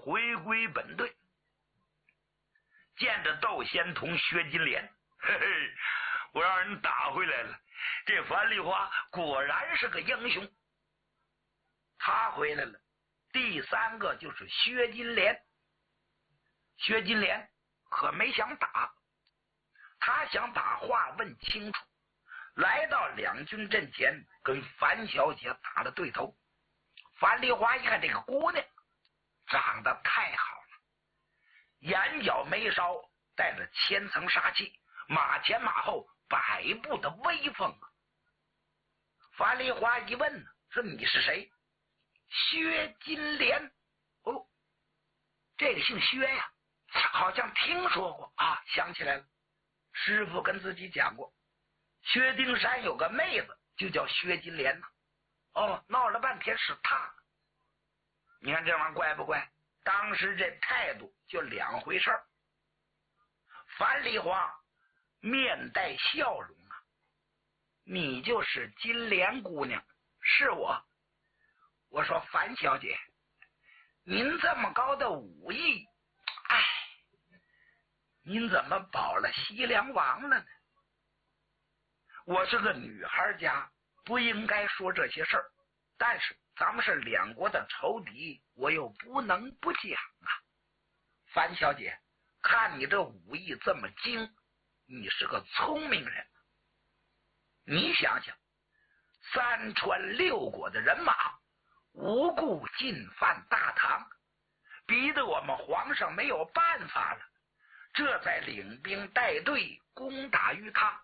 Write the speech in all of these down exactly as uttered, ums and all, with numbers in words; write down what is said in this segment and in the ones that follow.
回归本队。见着窦仙童、薛金莲，嘿嘿，我让人打回来了。这樊梨花果然是个英雄。他回来了。第三个就是薛金莲。薛金莲可没想打，他想把话问清楚，来到两军阵前，跟樊小姐打了对头。樊梨花一看这个姑娘长得太好了，眼角眉梢带着千层杀气，马前马后百步的威风啊！樊梨花一问呢，说你是谁？薛金莲。哦，这个姓薛呀，好像听说过啊，想起来了，师傅跟自己讲过，薛丁山有个妹子就叫薛金莲呢。哦，闹了半天是他。你看这玩意儿怪不怪？当时这态度就两回事儿。樊梨花面带笑容啊，你就是金莲姑娘？是我。我说樊小姐，您这么高的武艺，哎，您怎么保了西凉王了呢？我是个女孩家，不应该说这些事儿，但是咱们是两国的仇敌，我又不能不讲啊。樊小姐，看你这武艺这么精，你是个聪明人。你想想，三川六国的人马无故进犯大唐，逼得我们皇上没有办法了，这才领兵带队攻打于他。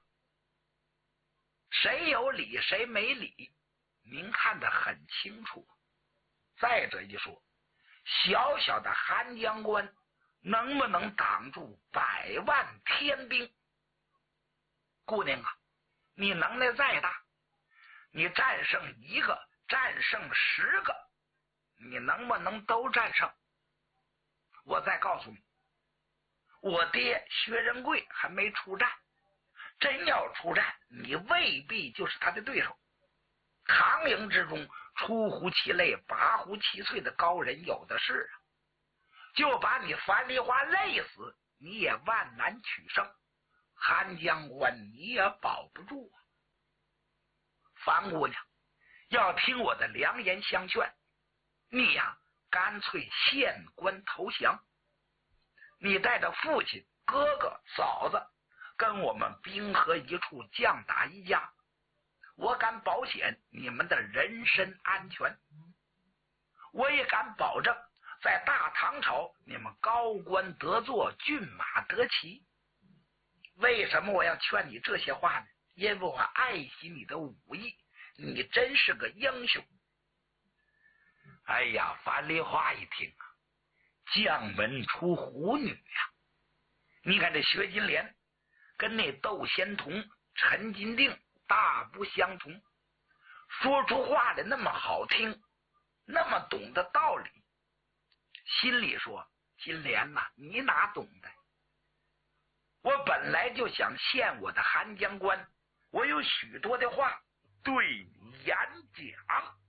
谁有理谁没理，您看得很清楚。再者一说，小小的韩江关能不能挡住百万天兵？姑娘啊，你能耐再大，你战胜一个战胜十个，你能不能都战胜？我再告诉你，我爹薛仁贵还没出战，真要出战，你未必就是他的对手。唐营之中出乎其类拔乎其萃的高人有的是啊，就把你樊梨花累死，你也万难取胜，韩江关你也保不住啊。樊姑娘，要听我的良言相劝，你呀干脆献官投降，你带着父亲、哥哥、嫂子跟我们兵合一处，将打一家，我敢保险你们的人身安全，我也敢保证在大唐朝你们高官得坐，骏马得骑。为什么我要劝你这些话呢？因为我爱惜你的武艺，你真是个英雄。哎呀，樊梨花一听啊，将门出虎女呀、啊！你看这薛金莲跟那窦仙童、陈金定大不相同，说出话来那么好听，那么懂得道理，心里说金莲呐、啊，你哪懂的？我本来就想献我的韩江关，我有许多的话对你演讲。